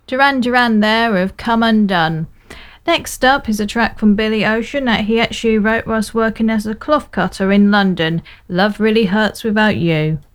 Duran Duran there of Come Undone. Next up is a track from Billy Ocean that he actually wrote whilst working as a cloth cutter in London, Love Really Hurts Without You.